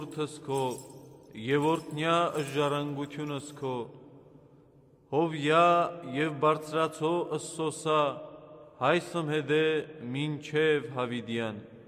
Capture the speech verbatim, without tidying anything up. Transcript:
Որդս քո եւ օրտնյա ժառանգությունս քո հովյա եւ բարձրացո ըսսոսա հայսմ հետե մինչև հավիդյան